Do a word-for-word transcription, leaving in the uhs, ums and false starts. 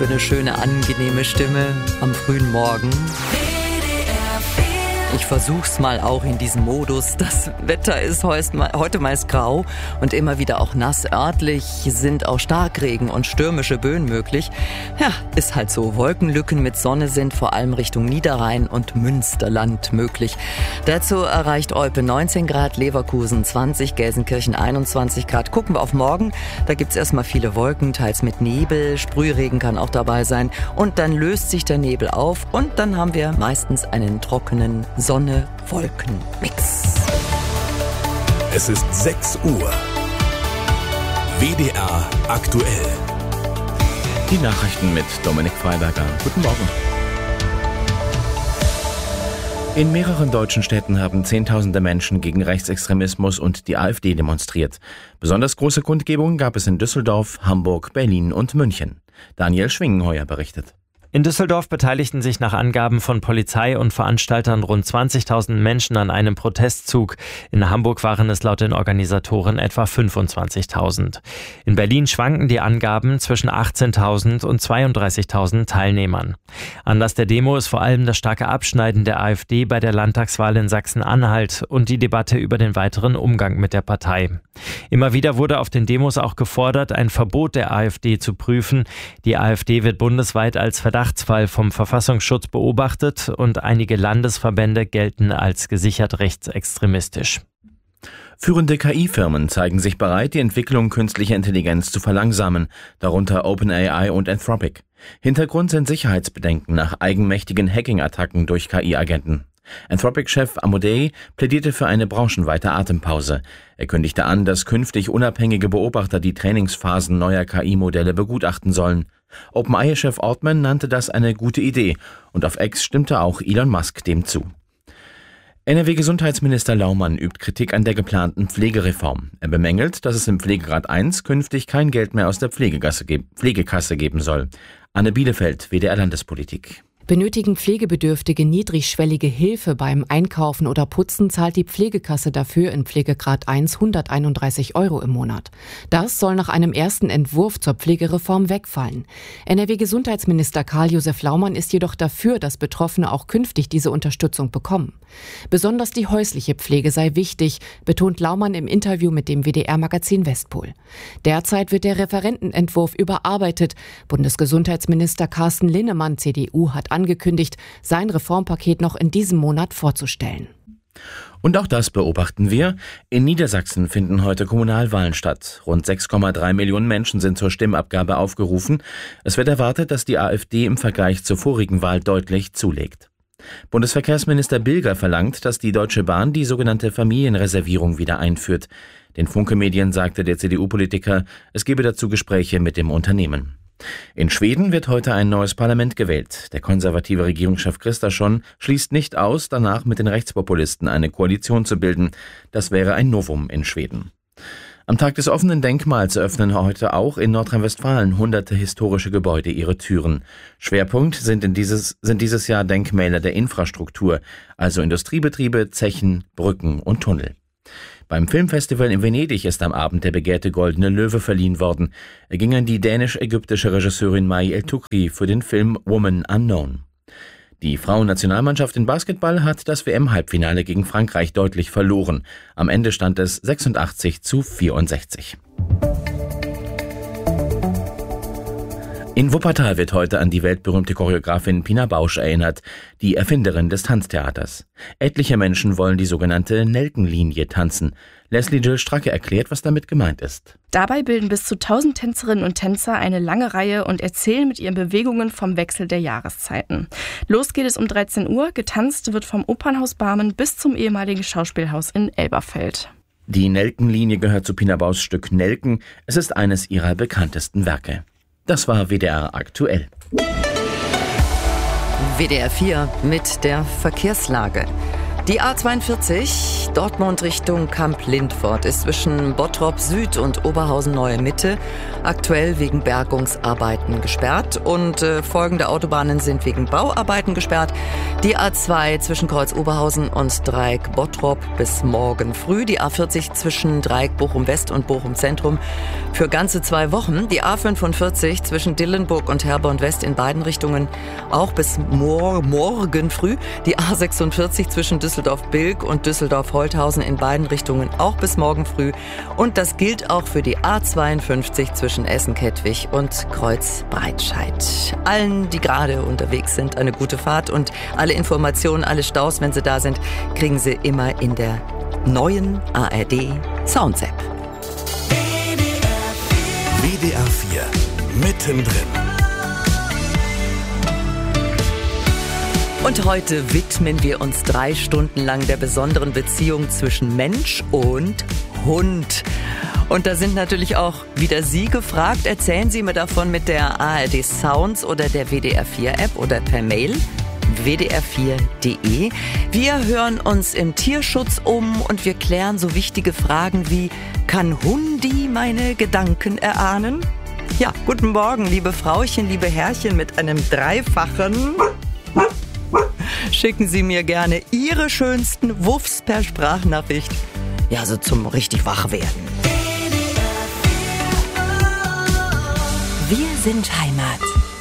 für eine schöne, angenehme Stimme am frühen Morgen. Ich versuch's mal auch in diesem Modus. Das Wetter ist heute meist grau und immer wieder auch nass. Örtlich sind auch Starkregen und stürmische Böen möglich. Ja, ist halt so. Wolkenlücken mit Sonne sind vor allem Richtung Niederrhein und Münsterland möglich. Dazu erreicht Olpe neunzehn Grad, Leverkusen zwanzig, Gelsenkirchen einundzwanzig Grad. Gucken wir auf morgen. Da gibt's erstmal viele Wolken, teils mit Nebel. Sprühregen kann auch dabei sein. Und dann löst sich der Nebel auf und dann haben wir meistens einen trockenen Sonne-Wolken-Mix. Es ist sechs Uhr. W D R aktuell. Die Nachrichten mit Dominik Freiberger. Guten Morgen. In mehreren deutschen Städten haben Zehntausende Menschen gegen Rechtsextremismus und die AfD demonstriert. Besonders große Kundgebungen gab es in Düsseldorf, Hamburg, Berlin und München. Daniel Schwingenheuer berichtet. In Düsseldorf beteiligten sich nach Angaben von Polizei und Veranstaltern rund zwanzigtausend Menschen an einem Protestzug. In Hamburg waren es laut den Organisatoren etwa fünfundzwanzigtausend. In Berlin schwanken die Angaben zwischen achtzehntausend und zweiunddreißigtausend Teilnehmern. Anlass der Demo ist vor allem das starke Abschneiden der AfD bei der Landtagswahl in Sachsen-Anhalt und die Debatte über den weiteren Umgang mit der Partei. Immer wieder wurde auf den Demos auch gefordert, ein Verbot der AfD zu prüfen. Die AfD wird bundesweit als Verdachtsfall vom Verfassungsschutz beobachtet und einige Landesverbände gelten als gesichert rechtsextremistisch. Führende K I-Firmen zeigen sich bereit, die Entwicklung künstlicher Intelligenz zu verlangsamen, darunter OpenAI und Anthropic. Hintergrund sind Sicherheitsbedenken nach eigenmächtigen Hacking-Attacken durch K I-Agenten. Anthropic-Chef Amodei plädierte für eine branchenweite Atempause. Er kündigte an, dass künftig unabhängige Beobachter die Trainingsphasen neuer K I-Modelle begutachten sollen. OpenAI-Chef Altman nannte das eine gute Idee und auf X stimmte auch Elon Musk dem zu. N R W-Gesundheitsminister Laumann übt Kritik an der geplanten Pflegereform. Er bemängelt, dass es im Pflegegrad eins künftig kein Geld mehr aus der Pflegekasse, ge- Pflegekasse geben soll. Anne Bielefeld, W D R Landespolitik. Benötigen Pflegebedürftige niedrigschwellige Hilfe beim Einkaufen oder Putzen, zahlt die Pflegekasse dafür in Pflegegrad eins hunderteinunddreißig Euro im Monat. Das soll nach einem ersten Entwurf zur Pflegereform wegfallen. N R W-Gesundheitsminister Karl-Josef Laumann ist jedoch dafür, dass Betroffene auch künftig diese Unterstützung bekommen. Besonders die häusliche Pflege sei wichtig, betont Laumann im Interview mit dem W D R-Magazin Westpol. Derzeit wird der Referentenentwurf überarbeitet. Bundesgesundheitsminister Carsten Linnemann, C D U, hat angekündigt, sein Reformpaket noch in diesem Monat vorzustellen. Und auch das beobachten wir. In Niedersachsen finden heute Kommunalwahlen statt. Rund sechs Komma drei Millionen Menschen sind zur Stimmabgabe aufgerufen. Es wird erwartet, dass die AfD im Vergleich zur vorigen Wahl deutlich zulegt. Bundesverkehrsminister Bilger verlangt, dass die Deutsche Bahn die sogenannte Familienreservierung wieder einführt. Den Funke-Medien sagte der C D U-Politiker, es gebe dazu Gespräche mit dem Unternehmen. In Schweden wird heute ein neues Parlament gewählt. Der konservative Regierungschef Kristersson schließt nicht aus, danach mit den Rechtspopulisten eine Koalition zu bilden. Das wäre ein Novum in Schweden. Am Tag des offenen Denkmals eröffnen heute auch in Nordrhein-Westfalen hunderte historische Gebäude ihre Türen. Schwerpunkt sind, in dieses, sind dieses Jahr Denkmäler der Infrastruktur, also Industriebetriebe, Zechen, Brücken und Tunnel. Beim Filmfestival in Venedig ist am Abend der begehrte Goldene Löwe verliehen worden. Er ging an die dänisch-ägyptische Regisseurin Mai El-Toukri für den Film Woman Unknown. Die Frauennationalmannschaft in Basketball hat das W M-Halbfinale gegen Frankreich deutlich verloren. Am Ende stand es sechsundachtzig zu vierundsechzig. In Wuppertal wird heute an die weltberühmte Choreografin Pina Bausch erinnert, die Erfinderin des Tanztheaters. Etliche Menschen wollen die sogenannte Nelkenlinie tanzen. Leslie Jill Stracke erklärt, was damit gemeint ist. Dabei bilden bis zu tausend Tänzerinnen und Tänzer eine lange Reihe und erzählen mit ihren Bewegungen vom Wechsel der Jahreszeiten. Los geht es um dreizehn Uhr, getanzt wird vom Opernhaus Barmen bis zum ehemaligen Schauspielhaus in Elberfeld. Die Nelkenlinie gehört zu Pina Bauschs Stück Nelken. Es ist eines ihrer bekanntesten Werke. Das war W D R aktuell. W D R vier mit der Verkehrslage. Die A zweiundvierzig vierzig Dortmund Richtung Kamp-Lindfort ist zwischen Bottrop Süd und Oberhausen Neue Mitte aktuell wegen Bergungsarbeiten gesperrt und äh, folgende Autobahnen sind wegen Bauarbeiten gesperrt. Die A zwei zwischen Kreuz Oberhausen und Dreieck Bottrop bis morgen früh, die A vierzig zwischen Dreieck Bochum West und Bochum Zentrum für ganze zwei Wochen, die A fünfundvierzig zwischen Dillenburg und Herborn West in beiden Richtungen auch bis mor- morgen früh, die A sechsundvierzig zwischen Düsseldorf-Bilk und Düsseldorf-Holthausen in beiden Richtungen auch bis morgen früh. Und das gilt auch für die A zweiundfünfzig zwischen Essen-Kettwig und Kreuz-Breitscheid. Allen, die gerade unterwegs sind, eine gute Fahrt und alle Informationen, alle Staus, wenn sie da sind, kriegen sie immer in der neuen A R D Sounds-App. W D R vier mittendrin. Und heute widmen wir uns drei Stunden lang der besonderen Beziehung zwischen Mensch und Hund. Und da sind natürlich auch wieder Sie gefragt. Erzählen Sie mir davon mit der A R D Sounds oder der W D R vier App oder per Mail w d r vier punkt d e. Wir hören uns im Tierschutz um und wir klären so wichtige Fragen wie: Kann Hundi meine Gedanken erahnen? Ja, guten Morgen, liebe Frauchen, liebe Herrchen mit einem dreifachen. Schicken Sie mir gerne Ihre schönsten Wuffs per Sprachnachricht. Ja, so zum richtig wach werden. Wir sind Heimat.